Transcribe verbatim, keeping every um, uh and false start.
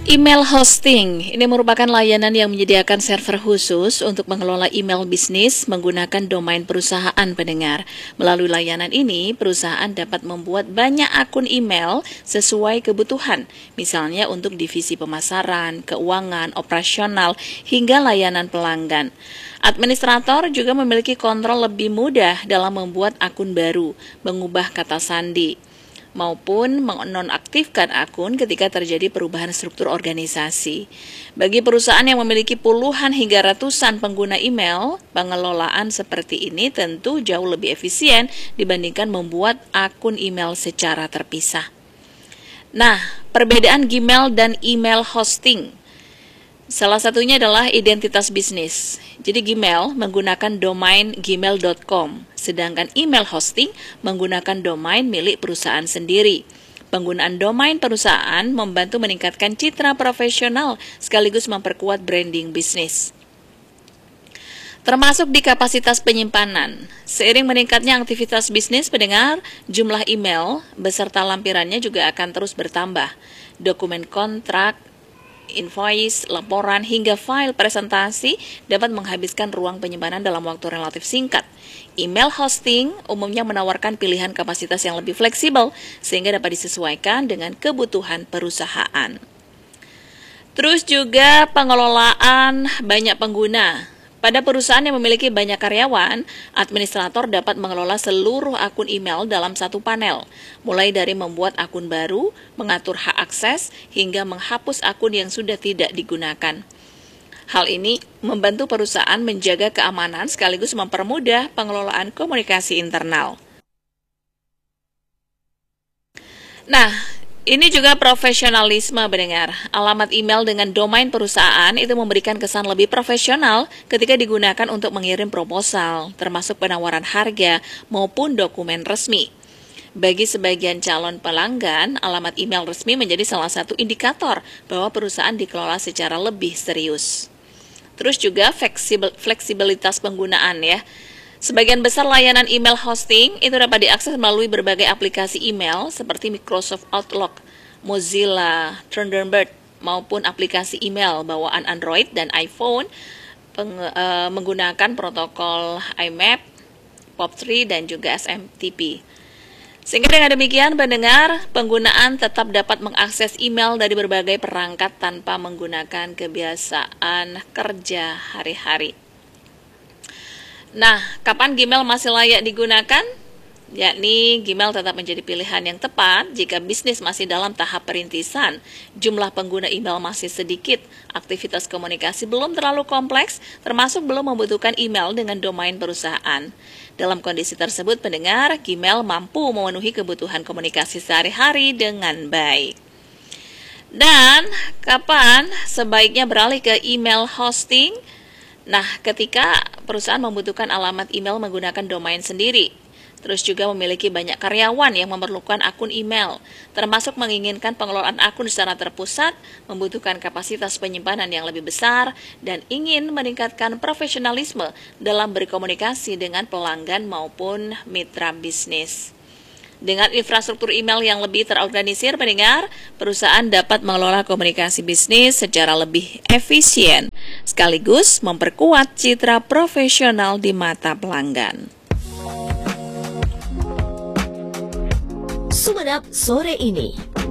Email hosting ini merupakan layanan yang menyediakan server khusus untuk mengelola email bisnis menggunakan domain perusahaan pendengar. Melalui layanan ini, perusahaan dapat membuat banyak akun email sesuai kebutuhan, misalnya untuk divisi pemasaran, keuangan, operasional, hingga layanan pelanggan. Administrator juga memiliki kontrol lebih mudah dalam membuat akun baru, mengubah kata sandi, maupun menonaktifkan akun ketika terjadi perubahan struktur organisasi. Bagi perusahaan yang memiliki puluhan hingga ratusan pengguna email, pengelolaan seperti ini tentu jauh lebih efisien dibandingkan membuat akun email secara terpisah. Nah, perbedaan Gmail dan email hosting. Salah satunya adalah identitas bisnis. Jadi Gmail menggunakan domain gmail dot com, sedangkan email hosting menggunakan domain milik perusahaan sendiri. Penggunaan domain perusahaan membantu meningkatkan citra profesional sekaligus memperkuat branding bisnis. Termasuk di kapasitas penyimpanan. Seiring meningkatnya aktivitas bisnis pendengar, jumlah email beserta lampirannya juga akan terus bertambah. Dokumen kontrak, invoice, laporan, hingga file presentasi dapat menghabiskan ruang penyimpanan dalam waktu relatif singkat. Email hosting umumnya menawarkan pilihan kapasitas yang lebih fleksibel sehingga dapat disesuaikan dengan kebutuhan perusahaan. Terus juga pengelolaan banyak pengguna. Pada perusahaan yang memiliki banyak karyawan, administrator dapat mengelola seluruh akun email dalam satu panel, mulai dari membuat akun baru, mengatur hak akses, hingga menghapus akun yang sudah tidak digunakan. Hal ini membantu perusahaan menjaga keamanan sekaligus mempermudah pengelolaan komunikasi internal. Nah, ini juga profesionalisme pendengar. Alamat email dengan domain perusahaan itu memberikan kesan lebih profesional ketika digunakan untuk mengirim proposal, termasuk penawaran harga maupun dokumen resmi. Bagi sebagian calon pelanggan, alamat email resmi menjadi salah satu indikator bahwa perusahaan dikelola secara lebih serius. Terus juga fleksibel, fleksibilitas penggunaan ya. Sebagian besar layanan email hosting itu dapat diakses melalui berbagai aplikasi email seperti Microsoft Outlook, Mozilla, Thunderbird, maupun aplikasi email bawaan Android dan iPhone peng, e, menggunakan protokol I M A P, POP tiga, dan juga S M T P. Sehingga dengan demikian pendengar, penggunaan tetap dapat mengakses email dari berbagai perangkat tanpa menggunakan kebiasaan kerja hari-hari. Nah, kapan Gmail masih layak digunakan? Yakni Gmail tetap menjadi pilihan yang tepat jika bisnis masih dalam tahap perintisan, jumlah pengguna email masih sedikit, aktivitas komunikasi belum terlalu kompleks, termasuk belum membutuhkan email dengan domain perusahaan. Dalam kondisi tersebut, pendengar, Gmail mampu memenuhi kebutuhan komunikasi sehari-hari dengan baik. Dan kapan sebaiknya beralih ke email hosting? Nah, ketika perusahaan membutuhkan alamat email menggunakan domain sendiri, terus juga memiliki banyak karyawan yang memerlukan akun email, termasuk menginginkan pengelolaan akun secara terpusat, membutuhkan kapasitas penyimpanan yang lebih besar, dan ingin meningkatkan profesionalisme dalam berkomunikasi dengan pelanggan maupun mitra bisnis. Dengan infrastruktur email yang lebih terorganisir, pendengar, perusahaan dapat mengelola komunikasi bisnis secara lebih efisien, sekaligus memperkuat citra profesional di mata pelanggan. Sumenep sore ini.